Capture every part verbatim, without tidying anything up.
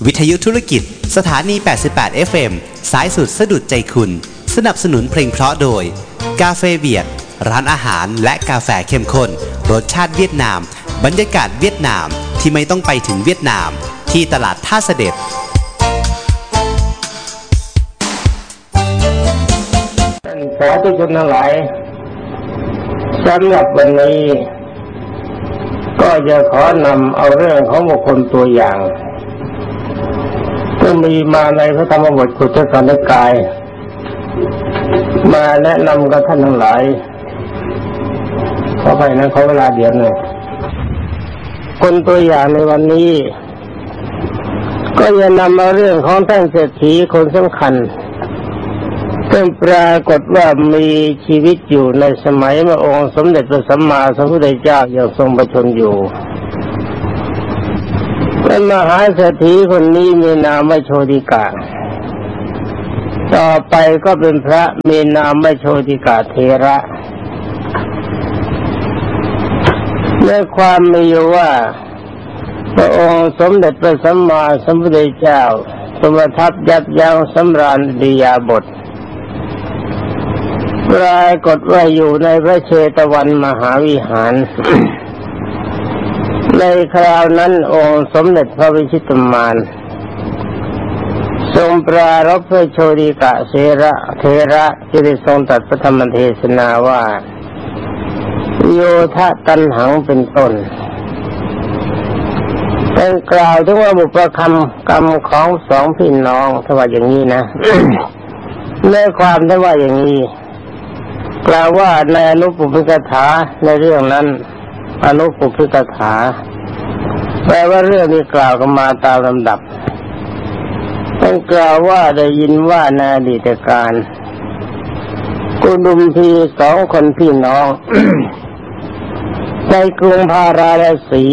วิทยุธุรกิจสถานี แปดสิบแปด เอฟ เอ็ม สายสุดสะดุดใจคุณสนับสนุนเพลงเพราะโดยกาเฟเวียดร้านอาหารและกาแฟเข้มข้นรสชาติเวียดนามบรรยากาศเวียดนามที่ไม่ต้องไปถึงเวียดนามที่ตลาดท่าเสด็จสาธุชนทั้งหลายสำหรับวันนี้ก็จะขอนำเอาเรื่องของบุคคลตัวอย่างซึ่งมีมาในพระธรรมบทขุทกนิกายมาแนะนำกับท่านทั้งหลายขอไปนะขอเวลาเดี๋ยวหนึ่งคนตัวอย่างในวันนี้ก็จะนำเอาเรื่องของท่านเศรษฐีคนสำคัญซึ่งปรากฏว่ามีชีวิตอยู่ในสมัยพระองค์สมเด็จพระสัมมาสัมพุทธเจ้ายังทรงประชนอยู่เป็นมหาเศรษฐีคนนี้มีนามว่าโชติกาต่อไปก็เป็นพระมีนามว่าโชติกาเถระในความมีอยู่ว่าพระองค์สมเด็จพระสัมมาสัมพุทธเจ้าทรงประทับยับยั้งสำราญอิริยาบถปรากฏว่าอยู่ในพระเชตวันมหาวิหาร ในคราวนั้นองค์สมเด็จพระวิชิตมารทรงปรารภพระโชติกะเสระเถระที่ได้ทรงตรัสพระธรรมเทศนาว่าโยทะตัณหังเป็นต้นเป็นกล่าวถึงว่าบุพกรรมกรรมของสองพี่น้องถ้าว่าอย่างนี้นะ ในความถ้าว่าอย่างนี้กล่าวว่าในอนุปุพพกถาในเรื่องนั้นอนุปุพพกถาแปลว่าเรื่องนี้กล่าวกันมาตามลำดับเป็นกล่าวว่าได้ยินว่าในอดีตการกุดุมพีสองคนพี่น้อง ในกรุงพาราณสี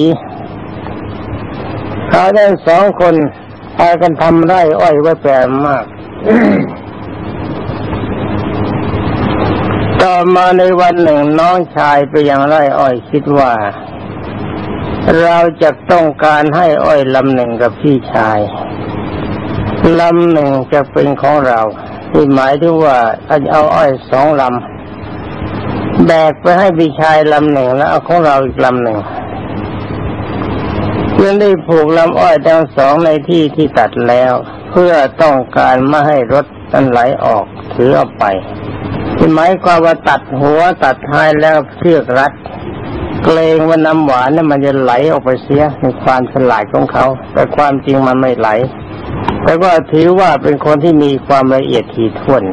เขาได้สองคนพากันทำไร่อ้อยไว้แปลมาก ต่อมาในวันหนึ่งน้องชายไปยังไร่อ้อยคิดว่าเราจะต้องการให้อ้อยลำหนึ่งกับพี่ชายลำหนึ่งจะเป็นของเราที่หมายถึงว่าจะเอาอ้อยสองลำแบกไปให้พี่ชายลำหนึ่งแล้วเอาของเราอีกลำหนึ่งยังได้ผูกลำอ้อยทั้งสองในที่ที่ตัดแล้วเพื่อต้องการไม่ให้รถนั้นไหลออกถือเอาไปที่หมายความว่าตัดหัวตัดท้ายแล้วเชือกรัดเกรงว่าน้ำหวานนั้นมันจะไหลออกไปเสียในความฉลาดของเขาแต่ความจริงมันไม่ไหลแต่ว่าถือว่าเป็นคนที่มีความละเอียดถี่ถ้วน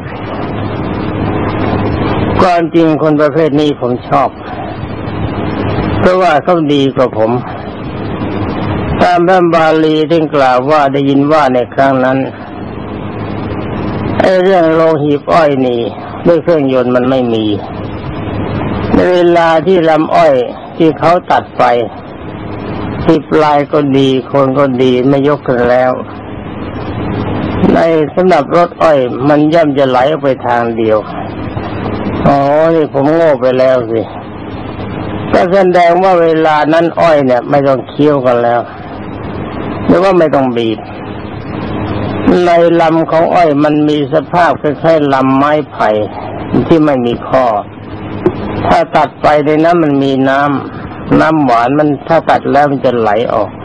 ความจริงคนประเภทนี้ผมชอบเพราะว่าเขาดีกว่าผมตามพระบาลีที่กล่าวว่าได้ยินว่าในครั้งนั้นไอ้เรื่องโลหีบอ้อยนี่ด้วยเครื่องยนต์มันไม่มีในเวลาที่ลำอ้อยที่เขาตัดไปที่ปลายก็ดีโคนก็ดีไม่ยกกันแล้วในสำหรับรถอ้อยมันย่อมจะไหลออกไปทางเดียวอ๋อนี่ผมโง่ไปแล้วสิก็แสดงว่าเวลานั้นอ้อยเนี่ยไม่ต้องเคี้ยวกันแล้วหรือว่าไม่ต้องบีบในลำของอ้อยมันมีสภาพคล้ายๆลำไม้ไผ่ที่ไม่มีข้อถ้าตัดไปในนั้นมันมีน้ำน้ำหวานมันถ้าตัดแล้วมันจะไหลออก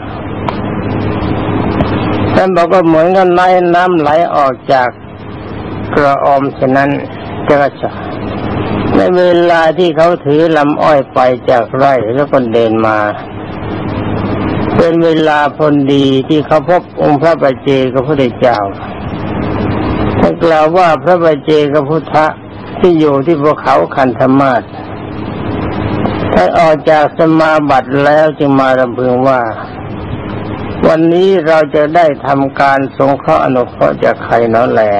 ท่านบอกว่าเหมือนกันไหลน้ำไหลออกจากกระออมฉะนั้นจะจะในเวลาที่เขาถือลำอ้อยไปจากไร่แล้วก็เดินมาเป็นเวลาพอดีที่เขาพบองค์พระปัจเจกพุทธเจ้าท่านกล่าวว่าพระปัจเจกพุทธะที่อยู่ที่ภูเขาคันธมาศท่านออกจากสมาบัติแล้วจึงมารำพึงว่าวันนี้เราจะได้ทำการสงเคราะห์อนุเคราะห์จากใครเนาะแล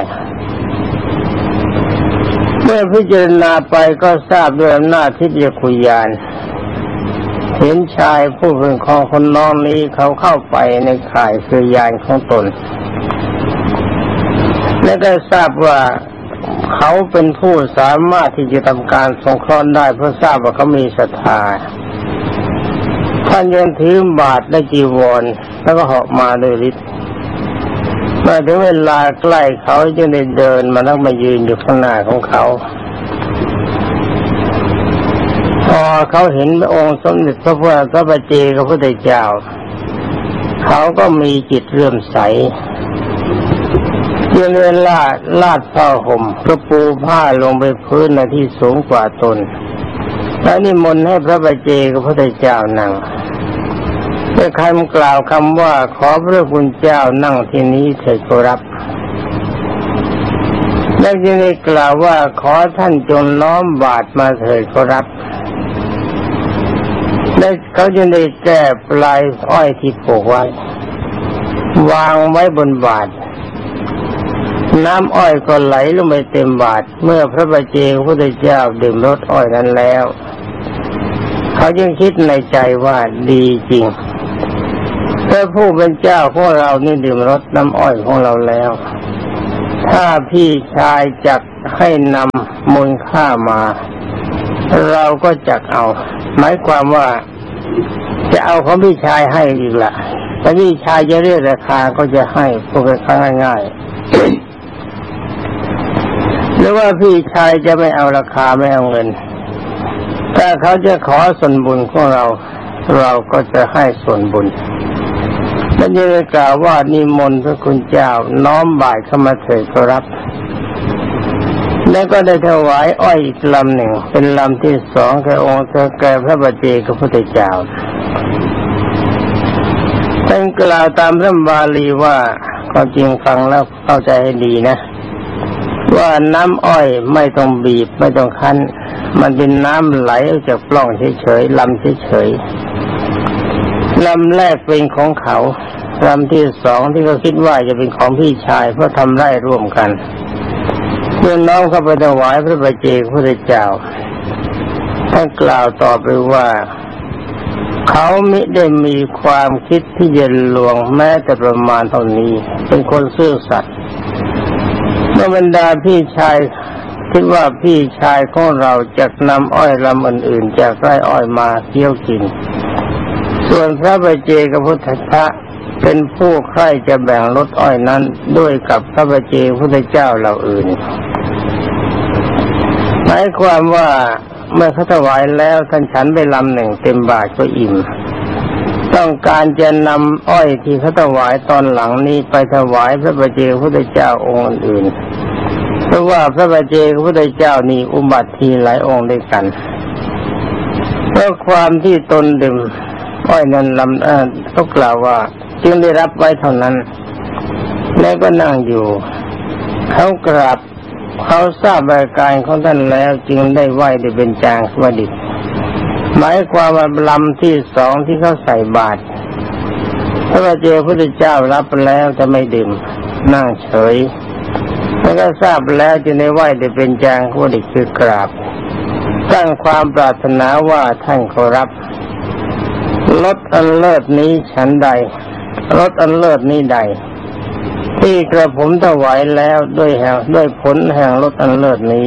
เมื่อพิจารณาไปก็ทราบด้วยอำนาจทิพยคุยานเห็นชายผู้เป็นของคนน้องนี้เขาเข้าไปในข่ายคือยานของตนและได้ทราบว่าเขาเป็นผู้สามารถที่จะทำการสงเคราะห์ได้เพราะทราบว่าเขามีศรัทธาท่านยังถือบาตรและจีวรแล้วก็เหาะมาโดยฤทธิ์เมื่อถึงเวลาใกล้เขาจึงได้เดินมาแล้วมายืนอยู่ข้างหน้าของเขาพอเขาเห็นองค์สมเด็จพระพุทธพระปัจเจกพุทธเจ้าเขาก็มีจิตเลื่อมใสยืนเวลาลาดผ้าห่มกระปูผ้าลงไปพื้นในที่สูงกว่าตนแล้วนิมนต์ให้พระปัจเจกพุทธเจ้านั่งด้วยคำกล่าวคำว่าขอพระคุณเจ้านั่งที่นี้เถิดขอรับแล้วจึงได้กล่าวว่าขอท่านจงน้อมบาตรมาเถิดขอรับและเขาจึงได้แก้ปลายอ้อยที่ปลูกไว้วางไว้บนบาตรน้ำอ้อยก็ไหลลงไปเต็มบาตรเมื่อพระปัจเจกพุทธเจ้าดื่มรสอ้อยนั้นแล้วเขาจึงคิดในใจว่าดีจริงพระผู้เป็นเจ้าของเรานี่ดื่มรสน้ำอ้อยของเราแล้วถ้าพี่ชายจักให้นำมูลค่ามาเราก็จักเอาหมายความว่าจะเอาของพี่ชายให้อีกละแต่พี่ชายจะเรียกราคาก็จะให้พวกเขาง่ายๆหรือว่าพี่ชายจะไม่เอาราคาไม่เอาเงินถ้าเขาจะขอส่วนบุญของเราเราก็จะให้ส่วนบุญและยังได้กล่าวว่านิมนต์พระคุณเจ้าน้อมบ่ายเข้ามาเถิดขอรับแล้วก็ได้ถวายอ้อยอีกลำหนึ่งเป็นลำที่สองแก่องค์แก่พระปัจเจกพุทธเจ้าท่านกล่าวตามพระบาลีว่าก็จริงฟังแล้วเข้าใจให้ดีนะว่าน้ำอ้อยไม่ต้องบีบไม่ต้องคั้นมันเป็นน้ำไหลออกจากปล้องเฉยๆลำเฉยๆลำแรกเป็นของเขาลำที่สองที่เขาคิดว่าจะเป็นของพี่ชายเพราะทำไร่ร่วมกันเมื่อน้องเข้าไปถวายพระปัจเจกพุทธเจ้าท่านกล่าวต่อไปว่าเขามิได้มีความคิดที่จะลวงแม้แต่ประมาณเท่านี้เป็นคนซื่อสัตย์เมื่อบรรดาพี่ชายคิดว่าพี่ชายของเราจะนำอ้อยลำอื่นๆจากไร่อ้อยมาเคี้ยวกินส่วนพระปัจเจกพุทธทาสเป็นผู้ใคร่จะแบ่งลดอ้อยนั้นด้วยกับพระปัจเจกพุทธเจ้าเหล่าอื่นหมายความว่าเมื่อเขาถวายแล้วท่านฉันไปลำหนึ่งเต็มบาตรก็อิ่มต้องการจะนำอ้อยที่เขาถวายตอนหลังนี้ไปถวายพระปัจเจกพุทธเจ้าองค์อื่นเพราะว่าพระปัจเจกพุทธเจ้านี่อุบัติทีหลายองค์ด้วยกันเพราะความที่ตนดื่มอ้อยนั้นลำเอ่อเขากล่าวว่าจึงได้รับไว้เท่านั้นแล้วก็นั่งอยู่เขากราบเขาทราบอาการของท่านแล้วจึงได้ไหว้ได้เป็นจางสวัสดิหมายความว่าลำที่สองที่เขาใส่บาตรพระปัจเจกพุทธเจ้ารับแล้วจะไม่ดื่มนั่งเฉยแล้วก็ทราบแล้วจึงได้ไหว้ได้เป็นจางสวัสดิคือกราบตั้งความปรารถนาว่าท่านขอรับรสอันเลิศนี้ฉันใดรสอันเลิศนี้ใดที่กระผมถวายแล้วด้วยแห่งด้วยผลแห่งรสอันเลิศนี้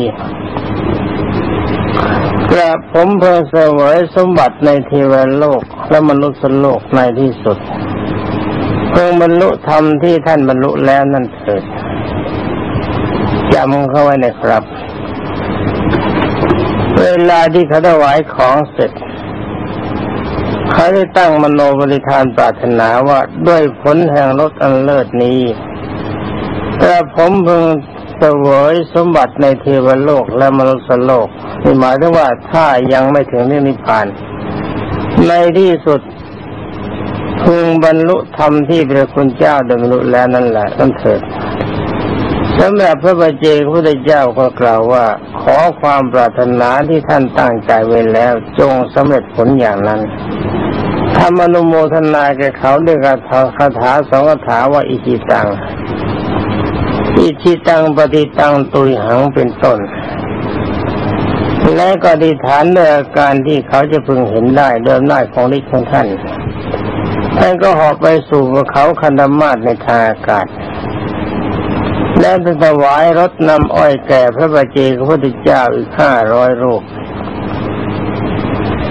กระผมเพิ่งเสวยสมบัติในเทวโลกและมนุษย์โลกในที่สุดเพิ่งบรรลุธรรมที่ท่านบรรลุแล้วนั่นเถิดจำเข้าไว้นะครับเวลาที่เขาถวายของเสร็จเขาได้ตั้งมโนบริธานปรารถนาว่าด้วยผลแห่งรสอันเลิศนี้แต่ผมเพิ่งเสวยสมบัติในเทวโลกและมนุษย์โลกนี่หมายถึงว่าถ้ายังไม่ถึงนิพพานในที่สุดพึงบรรลุธรรมที่พระคุณเจ้าได้บรรลุแล้วนั่นแหละนั่นเถิดสำหรับพระปัจเจกพุทธเจ้าก็กล่าวว่าขอความปรารถนาที่ท่านตั้งใจไว้แล้วจงสำเร็จผลอย่างนั้นทำอนุโมทนาแก่เขาด้วยคาถาสองคาถาว่าอิทิตังอิทิตังปฏิตังตุยหังเป็นต้นและก็อธิษฐานด้วยอาการที่เขาจะพึงเห็นได้โดยอำนาจของฤทธิ์ของท่านท่านก็เหาะไปสู่ภูเขาคันธมาศในทางอากาศแล้วถวายรถนำอ้อยแก่พระปัจเจกพุทธเจ้าอีกห้าร้อยรูป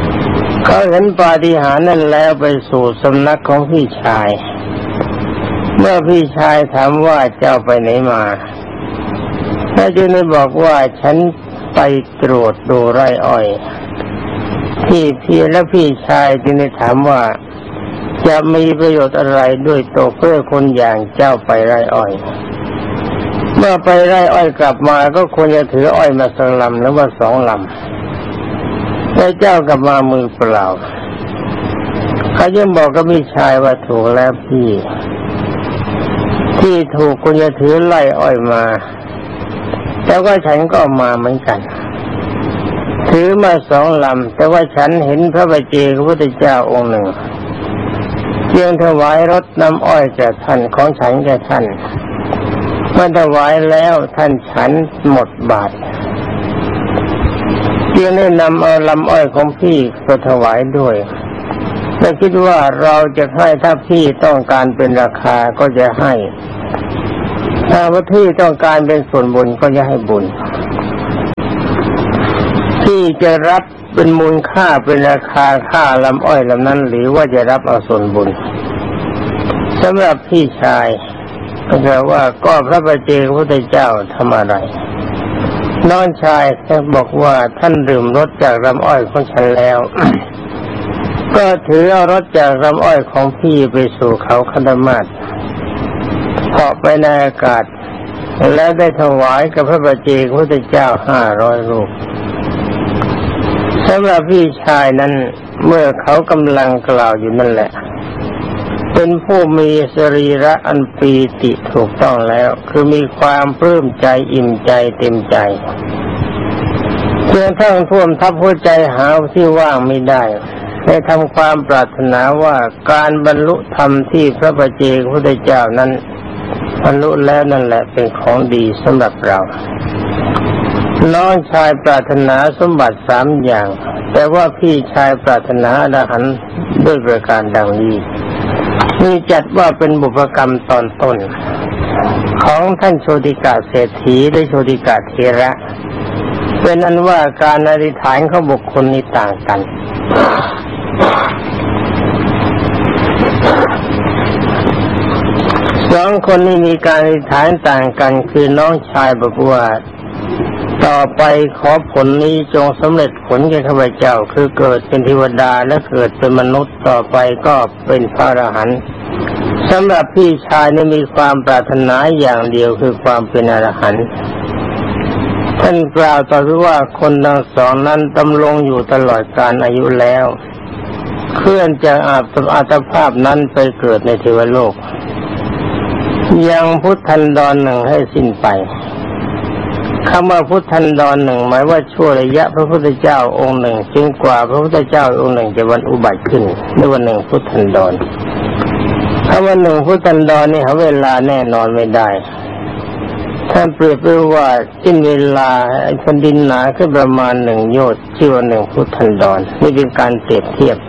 เขาเห็นปาฏิหาริย์นั้นแล้วไปสู่สำนักของพี่ชายเมื่อพี่ชายถามว่าเจ้าไปไหนมาพระจึงได้บอกว่าฉันไปตรวจดูไร่อ้อยที่พี่และพี่ชายจึงได้ถามว่าจะมีประโยชน์อะไรด้วยตัวเพื่อคนอย่างเจ้าไปไร่อ้อยเมื่อไปไร่อ้อยกลับมาก็ควรจะถืออ้อยมาสักลำหรือว่าสองลำแต่เจ้ากลับมามือเปล่าเขายังบอกกับพี่ชายว่าถูกแล้วพี่ที่ถูกควรจะถือไร่อ้อยมาแต่ว่าฉันก็มาเหมือนกันถือมาสองลำแต่ว่าฉันเห็นพระบัจเจกพระพุทธเจ้าองค์หนึ่งเพียงถวายรถน้ำอ้อยแก่ท่านของฉันแก่ท่านเมื่อถวายแล้วท่านฉันหมดบาทจึงได้นำเอาลำอ้อยของพี่ไปถวายด้วยและคิดว่าเราจะให้ถ้าพี่ต้องการเป็นราคาก็จะให้ถ้าว่าพี่ต้องการเป็นส่วนบุญก็จะให้บุญที่จะรับเป็นมูลค่าเป็นราคาค่าลำอ้อยลำนั้นหรือว่าจะรับเอาส่วนบุญสำหรับพี่ชายก็แปลว่าก็พระบัจเจกพระพุทธเจ้าทำอะไรน้องชายท่านบอกว่าท่านดื่มรสจากลำอ้อยของฉันแล้ว ก็ถือเอารถจากลำอ้อยของพี่ไปสู่เขาคันธมาศเหาะไปในอากาศแล้วได้ถวายกับพระบัจเจกพระพุทธเจ้าห้าร้อยรูปสำหรับพี่ชายนั้นเมื่อเขากำลังกล่าวอยู่นั่นแหละเป็นผู้มีสรีระอันปีติถูกต้องแล้วคือมีความปลื้มใจอิ่มใจเต็มใจเพียงทั้งท่วมทับหัวใจหาที่ว่างไม่ได้ได้ทำความปรารถนาว่าการบรรลุธรรมที่พระบัจเจกพระพุทธเจ้านั้นบรรลุแล้วนั่นแหละเป็นของดีสำหรับเราน้องชายปรารถนาสมบัติสามอย่างแต่ว่าพี่ชายปรารถนาอรหันต์ด้วยประการดังนี้นี่จัดว่าเป็นบุพกรรมตอนต้นของท่านโชติกาเศรษฐีและโชติกาเทระเป็นอันว่าการอธิษฐานของบุคคลนี้ต่างกันสองคนนี้มีการอธิษฐานต่างกันคือน้องชายบอกว่าต่อไปขอผลนี้จงสำเร็จผลแก่ข้าพเจ้าคือเกิดเป็นเทวดาและเกิดเป็นมนุษย์ต่อไปก็เป็นพระอรหันต์สำหรับพี่ชายนี่มีความปรารถนาอย่างเดียวคือความเป็นอรหันต์ท่านกล่าวต่อไปว่าคนทั้งสองนั้นดำรงอยู่ตลอดกาลอายุแล้วเคลื่อนจากอัตภาพนั้นไปเกิดในเทวโลกยังพุทธันดรหนึ่งให้สิ้นไปคำว่าพุทธันดรหนึ่งหมายว่าชั่วระยะพระพุทธเจ้าองค์หนึ่งจึงกว่าพระพุทธเจ้าองค์หนึ่งจะวันอุบัติขึ้นในวันหนึ่งพุทธันดรคำว่าหนึ่งพุทธันดรนี่หาเวลาแน่นอนไม่ได้ท่านเปรียบไว้ว่าสิ้นเวลาแผ่นดินหนาขึ้นประมาณหนึ่งโยชน์ชื่อว่าหนึ่งพุทธันดรนี่เป็นการเปรียบเทียบ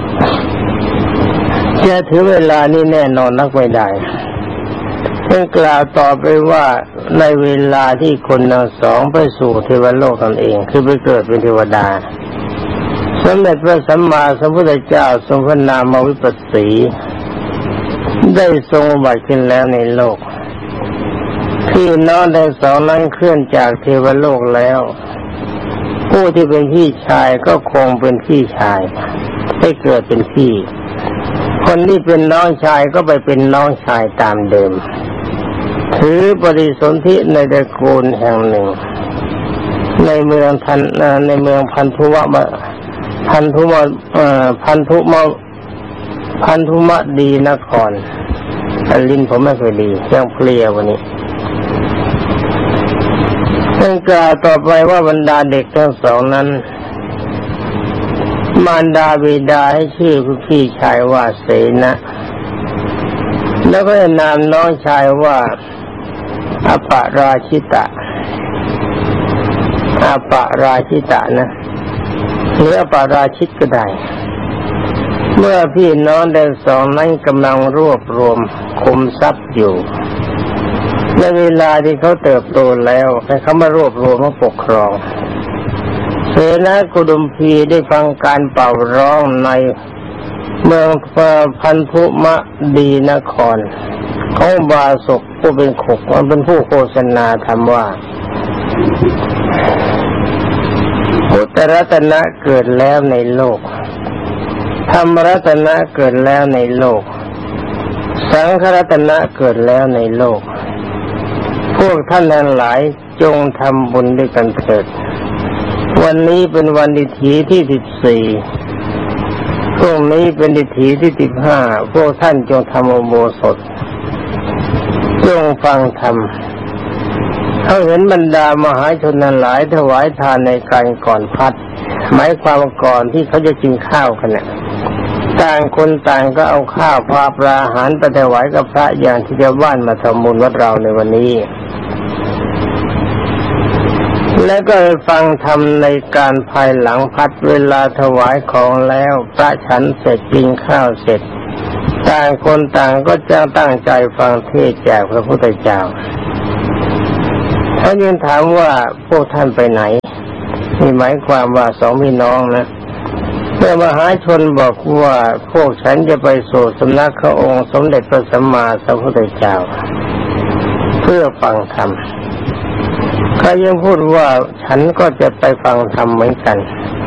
จะถือเวลานี้แน่นอนนักไม่ได้ท่านกล่าวต่อไปว่าในเวลาที่คนทั้งสองไปสู่เทวโลกตนเองคือไปเกิดเป็นเทวดาสมเด็จพระสัมมาสัมพุทธเจ้าทรงพระนามวิปัสสีได้ทรงอุบัติขึ้นแล้วในโลกพี่น้องทั้งสองนั้นเคลื่อนจากเทวโลกแล้วผู้ที่เป็นพี่ชายก็คงเป็นพี่ชายไปเกิดเป็นพี่คนที่เป็นน้องชายก็ไปเป็นน้องชายตามเดิมถือปฏิสนธิในตระกูลแห่งหนึ่งในเมืองทันในเมืองพันธุวะพันธุมะพันธุมะพันธุมะดีนครลิ้นผมไม่เคยดียังเพลียวันนี้ท่านกล่าวต่อไปว่าบรรดาเด็กทั้งสองนั้นมารดาบิดาให้ชื่อพี่ชายว่าเสนะแล้วก็นามน้องชายว่าอปราชิตะอปราชิตะนะหรืออปราชิตก็ได้เมื่อพี่น้องทั้งสองนั้นกำลังรวบรวมคุมทรัพย์อยู่ในเวลาที่เขาเติบโตแล้วให้เขามารวบรวมมาปกครองเสนากุดุมพีได้ฟังการเป่าร้องในเมืองพันธุมะดีนครของบาศกผู้เป็นขกมันเป็นผู้โฆษณาธรรมว่าพุทธรัตนะเกิดแล้วในโลกธรรมรัตนะเกิดแล้วในโลกสังฆรัตนะเกิดแล้วในโลกพวกท่านทั้งหลายจงทำบุญด้วยกันเถิดวันนี้เป็นวันดิถีที่สิบสี่พรุ่งนี้เป็นดิถีที่สิบห้าพวกท่านจงทำอุโบสถจงฟังธรรมเขาเห็นบรรดามหาชนนั้นหลายถวายทานในการก่อนพัดหมายความว่าก่อนที่เขาจะกินข้าวกันเนี่ยต่างคนต่างก็เอาข้าวปลาปลาอาหารไปถวายกับพระอย่างที่ชาวบ้านมาทำบุญวัดเราในวันนี้แล้วก็ฟังธรรมในการภายหลังพัดเวลาถวายของแล้วพระฉันเสร็จกินข้าวเสร็จต่างคนต่างก็จะตั้งใจฟังเทศน์จากพระพุทธเจ้าเขายังถามว่าพวกท่านไปไหนนี่หมายความว่าสองพี่น้องนะเมื่อมหาชนบอกว่าพวกฉันจะไปสู่สำนักพระองค์สมเด็จพระสัมมาสัมพุทธเจ้าเพื่อฟังธรรมเขายังพูดว่าฉันก็จะไปฟังธรรมเหมือนกัน